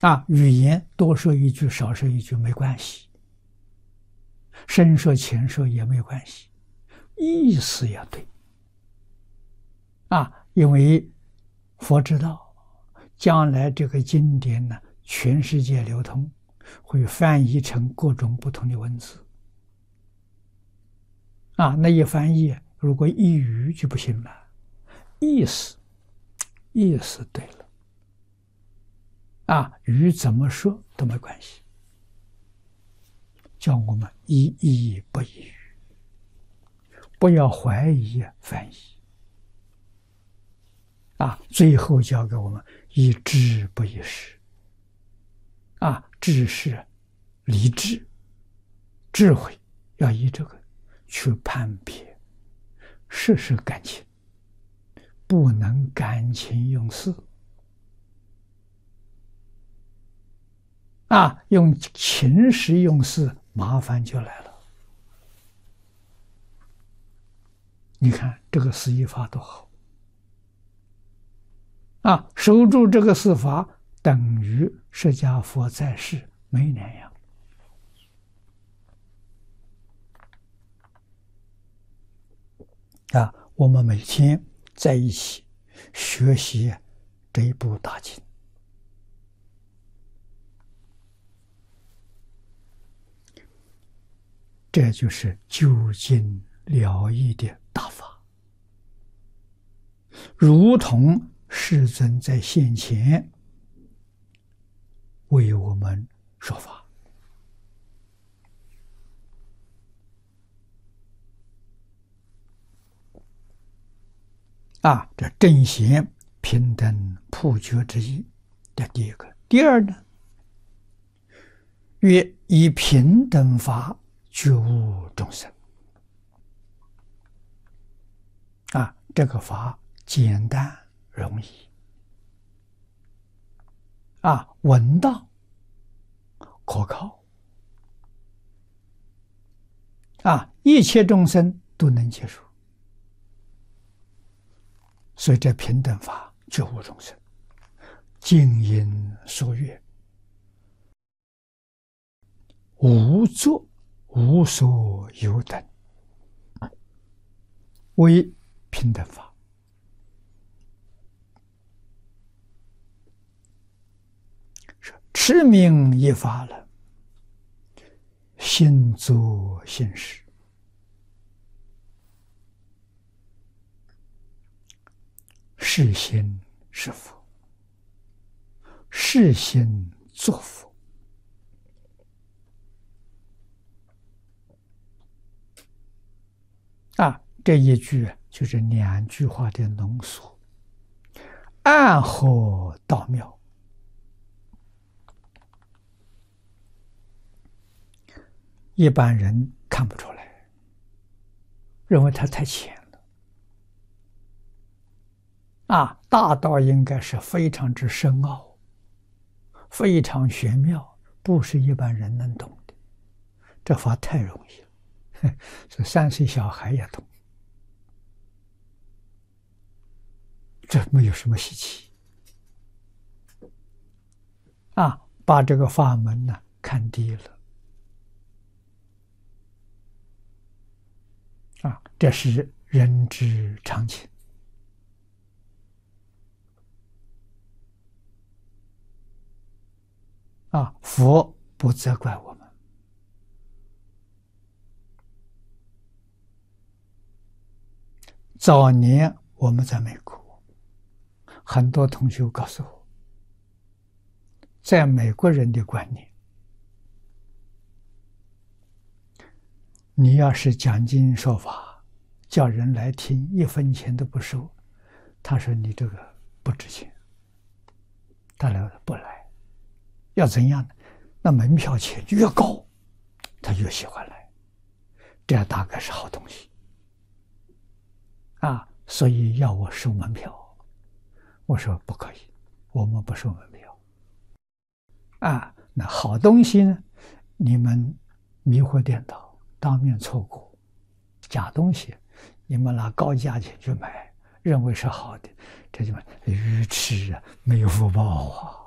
语言多说一句少说一句没关系，深说浅说也没关系，意思要对。因为佛知道将来这个经典呢，全世界流通，会翻译成各种不同的文字。那一翻译，如果一语就不行了，意思对了，语怎么说都没关系，叫我们一意不一语，不要怀疑翻译。最后教给我们一知不一识。知是理智，智慧要以这个去判别，事是感情，不能感情用事。用情识用事，麻烦就来了。你看这个四依法多好。守住这个四法，等于释迦佛在世没两样。我们每天在一起学习这一部大经，这就是究竟了义的大法，如同世尊在现前为我们说法。这正贤平等普觉之意，这第一个。第二呢，曰以平等法觉悟众生。这个法简单容易，稳当可靠，一切众生都能接受。所以这平等法觉悟众生，静因所悦，无作无所有等，为平等法。持名一法了，心作心识，是心是佛，是心作佛。这一句就是2句话的浓缩，暗合道妙。一般人看不出来，认为它太浅了。大道应该是非常之深奥，非常玄妙，不是一般人能懂的。这法太容易了，这3岁小孩也懂，这没有什么稀奇。把这个法门呢看低了。这是人之常情。佛不责怪我们。早年我们在美国，很多同学告诉我，在美国人的观念，你要是讲经说法，叫人来听，1分钱都不收，他说你这个不值钱，他来不来。要怎样呢？那门票钱越高，他越喜欢来，这大概是好东西。所以要我收门票，我说不可以，我们不收门票。那好东西呢，你们迷惑颠倒，当面错过；假东西，你们拿高价钱去买，认为是好的，这就愚痴啊，没有福报啊。